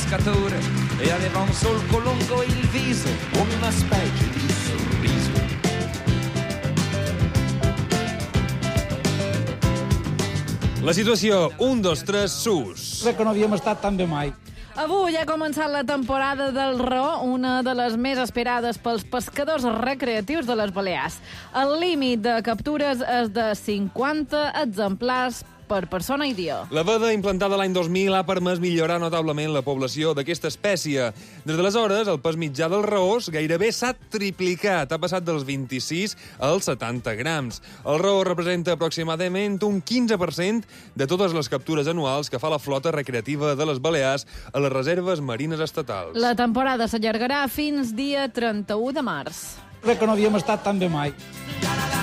pescatore e aveva un solco lungo il viso come una specie di sorriso. La situació, 1, 2, 3, sus. Crec que no havíem estat tan bé mai. Avui ha començat la temporada del raó, una de les més esperades pels pescadors recreatius de les Balears. El límit de captures és de 50 exemplars per persona i dia. La veda implantada l'any 2000 ha permès millorar notablement la població d'aquesta espècie. Des d'aleshores, el pes mitjà del raós gairebé s'ha triplicat. Ha passat dels 26 als 70 grams. El raó representa aproximadament un 15% de totes les captures anuals que fa la flota recreativa de les Balears a les reserves marines estatals. La temporada s'allargarà fins dia 31 de març. Crec que no havíem estat tan bé mai.